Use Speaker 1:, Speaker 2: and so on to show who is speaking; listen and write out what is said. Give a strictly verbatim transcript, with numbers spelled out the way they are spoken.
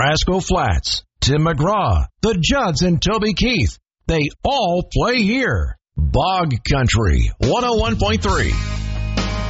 Speaker 1: Brasco Flats, Tim McGraw, the Judds and Toby Keith. They all play here. Bog Country one oh one point three.